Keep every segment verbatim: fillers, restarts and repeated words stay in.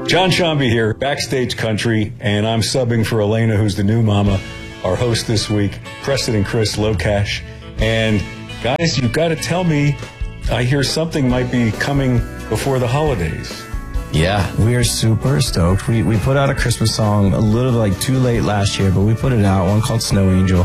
John Shambi here, Backstage Country, and I'm subbing for Elena, who's the new mama, our host this week, Preston and Chris Locash. And guys, you've got to tell me, I hear something might be coming before the holidays. Yeah, we are super stoked. We we put out a Christmas song a little like too late last year, but we put it out, one called Snow Angel,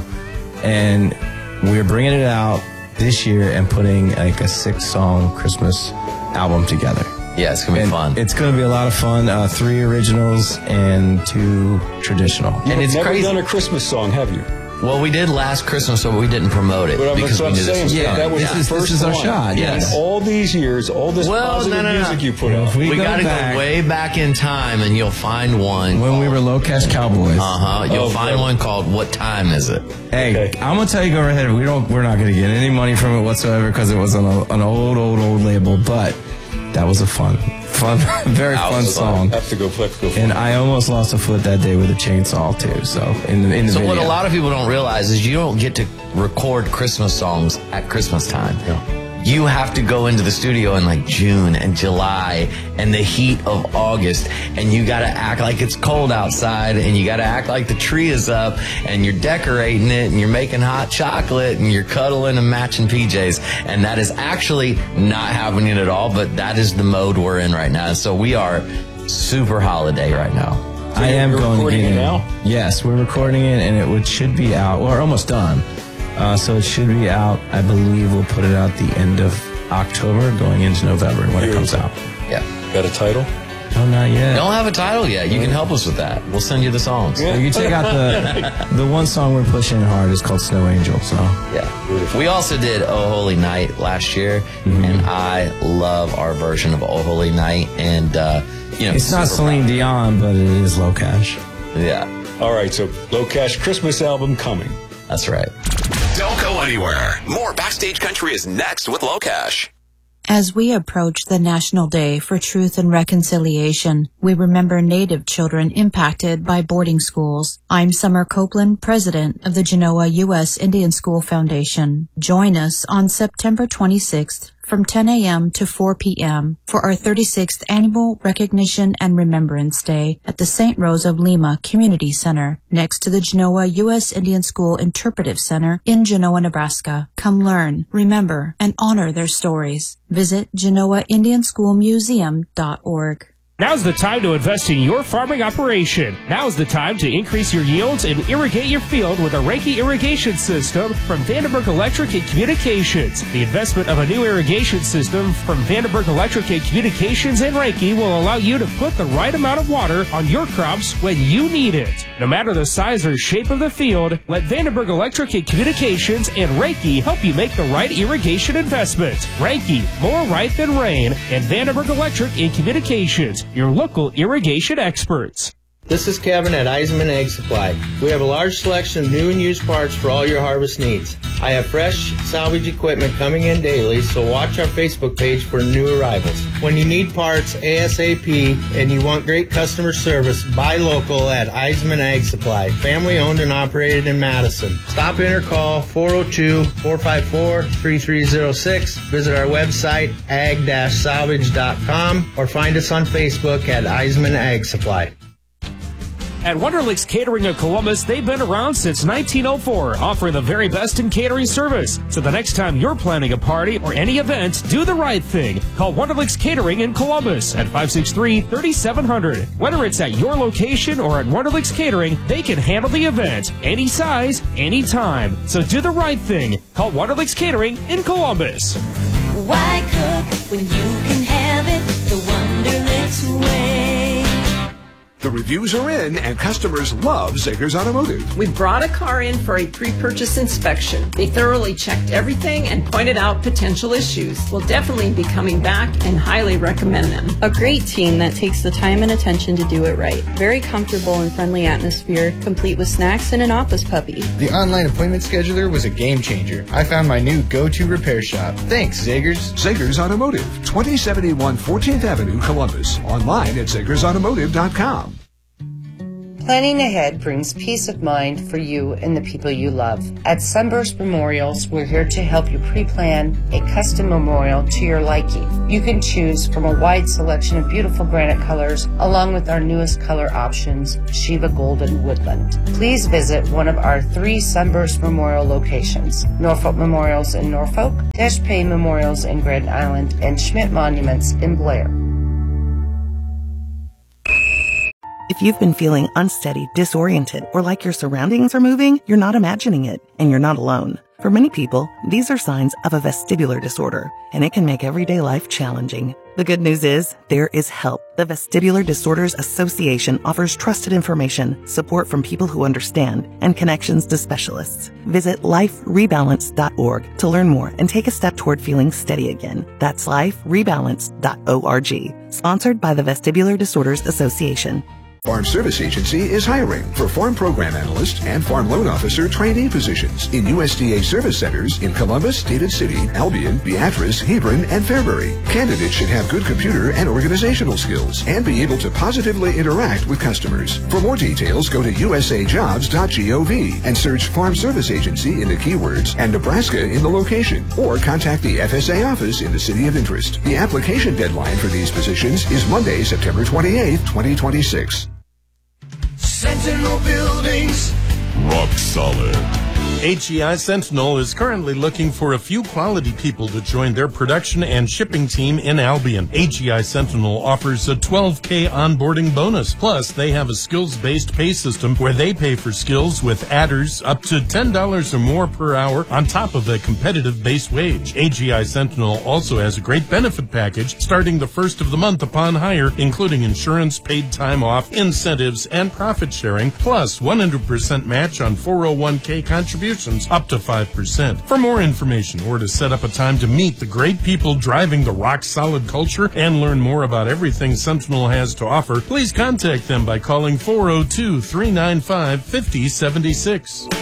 and we're bringing it out this year and putting like a six-song Christmas album together. Yeah, it's gonna be and fun. It's gonna be a lot of fun. Uh, three originals and two traditional. You've and it's never crazy. done a Christmas song, have you? Well, we did last Christmas, but we didn't promote it But because that's what we I'm knew saying. this was Yeah, coming. that was yeah. the This is- first this is our one. shot, yes. In all these years, all this Well, positive no, no, no. music you put Well, out. if we We go gotta back go way back in time, and you'll find one. when we were Low Cash Cowboys. Uh huh. You'll Oh, find boy. one called "What Time Is It?" Hey, Okay. I'm gonna tell you, go right ahead. We don't, we're not gonna get any money from it whatsoever because it was on a, an old, old, old label. But that was a fun, fun, very That fun was fun. song. Have to go, have to go. And I almost lost a foot that day with a chainsaw too. So in the in the So video. what a lot of people don't realize is you don't get to record Christmas songs at Christmas time. You have to go into the studio in like June and July and the heat of August, and you got to act like it's cold outside, and you got to act like the tree is up, and you're decorating it, and you're making hot chocolate, and you're cuddling and matching P Js, and that is actually not happening at all, but that is the mode we're in right now. So we are super holiday right now. I am you're going to recording get it in. now? Yes, we're recording it, and it would, should be out. Well, we're almost done. Uh, so it should be out. I believe we'll put it out the end of October, going into November when it comes out. Yeah. Got a title? Oh, not yet. Don't have a title yet. You can help us with that. We'll send you the songs. So you check out the the one song we're pushing hard is called Snow Angel. So Yeah. We also did Oh Holy Night last year, Mm-hmm. and I love our version of Oh Holy Night. And, uh, you know, it's not super Celine Dion, but it is Low Cash. proud. Yeah, All right, so Low Cash Christmas album coming. that's right. Don't go anywhere. More Backstage Country is next with Locash. As we approach the National Day for Truth and Reconciliation, we remember Native children impacted by boarding schools. I'm Summer Copeland, president of the Genoa U S Indian School Foundation. Join us on September twenty-sixth from ten a.m. to four p.m. for our thirty-sixth Annual Recognition and Remembrance Day at the Saint Rose of Lima Community Center, next to the Genoa U S Indian School Interpretive Center in Genoa, Nebraska. Come learn, remember, and honor their stories. Visit Genoa Indian School Museum dot org. Now's the time to invest in your farming operation. Now's the time to increase your yields and irrigate your field with a Reiki irrigation system from Vandenberg Electric and Communications. The investment of a new irrigation system from Vandenberg Electric and Communications and Reiki will allow you to put the right amount of water on your crops when you need it. No matter the size or shape of the field, let Vandenberg Electric and Communications and Reiki help you make the right irrigation investment. Reiki, more right than rain, and Vandenberg Electric and Communications, your local irrigation experts. This is Kevin at Eisman Egg Supply. We have a large selection of new and used parts for all your harvest needs. I have fresh salvage equipment coming in daily, so watch our Facebook page for new arrivals. When you need parts ASAP and you want great customer service, buy local at Eisman Egg Supply, family owned and operated in Madison. Stop in or call four oh two, four five four, three three oh six. Visit our website ag dash salvage dot com or find us on Facebook at Eisman Egg Supply. At Wonderlicks Catering of Columbus, they've been around since nineteen oh four, offering the very best in catering service. So the next time you're planning a party or any event, do the right thing. Call Wonderlicks Catering in Columbus at five six three, three seven zero zero. Whether it's at your location or at Wonderlicks Catering, they can handle the event any size, any time. So do the right thing. Call Wonderlicks Catering in Columbus. Why cook when you can have it the Wonderlicks way? The reviews are in, and customers love Zegers Automotive. We brought a car in for a pre-purchase inspection. They thoroughly checked everything and pointed out potential issues. We'll definitely be coming back and highly recommend them. A great team that takes the time and attention to do it right. Very comfortable and friendly atmosphere, complete with snacks and an office puppy. The online appointment scheduler was a game changer. I found my new go-to repair shop. Thanks, Zegers. Zegers Automotive, twenty seventy-one fourteenth Avenue, Columbus. Online at zegers automotive dot com. Planning ahead brings peace of mind for you and the people you love. At Sunburst Memorials, we're here to help you pre-plan a custom memorial to your liking. You can choose from a wide selection of beautiful granite colors, along with our newest color options, Shiva Golden Woodland. Please visit one of our three Sunburst Memorial locations: Norfolk Memorials in Norfolk, Dash Payne Memorials in Grand Island, and Schmidt Monuments in Blair. If you've been feeling unsteady, disoriented, or like your surroundings are moving, you're not imagining it, and you're not alone. For many people, these are signs of a vestibular disorder, and it can make everyday life challenging. The good news is, there is help. The Vestibular Disorders Association offers trusted information, support from people who understand, and connections to specialists. Visit life rebalance dot org to learn more and take a step toward feeling steady again. That's life rebalance dot org. Sponsored by the Vestibular Disorders Association. Farm Service Agency is hiring for farm program analyst and farm loan officer trainee positions in U S D A service centers in Columbus, David City, Albion, Beatrice, Hebron, and Fairbury. Candidates should have good computer and organizational skills and be able to positively interact with customers. For more details, go to u s a jobs dot gov and search Farm Service Agency in the keywords and Nebraska in the location, or contact the F S A office in the city of interest. The application deadline for these positions is Monday, September twenty-eighth, twenty twenty-six. Sentinel Buildings, rock solid. H E I Sentinel is currently looking for a few quality people to join their production and shipping team in Albion. H E I Sentinel offers a twelve K onboarding bonus. Plus, they have a skills-based pay system where they pay for skills with adders up to ten dollars or more per hour on top of a competitive base wage. H E I Sentinel also has a great benefit package starting the first of the month upon hire, including insurance, paid time off, incentives, and profit sharing, plus one hundred percent match on four oh one K contributions up to five percent. For more information or to set up a time to meet the great people driving the rock solid culture and learn more about everything Sentinel has to offer, please contact them by calling four oh two, three nine five, five oh seven six.